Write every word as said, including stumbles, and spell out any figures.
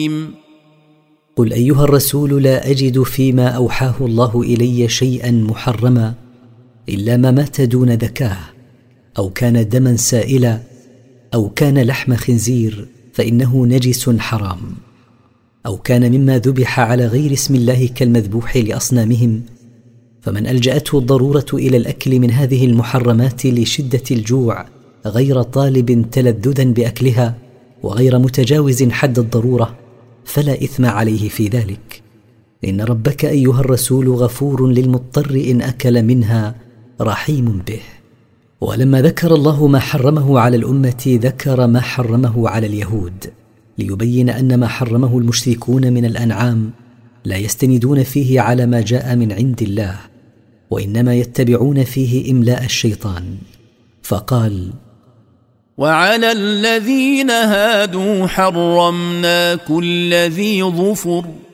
قل أيها الرسول لا أجد فيما أوحاه الله إلي شيئا محرما إلا ما مات دون ذكاه، أو كان دما سائلا، أو كان لحم خنزير فإنه نجس حرام، أو كان مما ذبح على غير اسم الله كالمذبوح لأصنامهم، فمن ألجأته الضرورة إلى الأكل من هذه المحرمات لشدة الجوع غير طالب تلذذا بأكلها وغير متجاوز حد الضرورة فلا إثم عليه في ذلك، إن ربك أيها الرسول غفور للمضطر إن أكل منها رحيم به. ولما ذكر الله ما حرمه على الأمة ذكر ما حرمه على اليهود، ليبين أن ما حرمه المشركون من الأنعام لا يستندون فيه على ما جاء من عند الله، وإنما يتبعون فيه إملاء الشيطان. فقال: وعلى الذين هادوا حرمنا كل ذي ظفر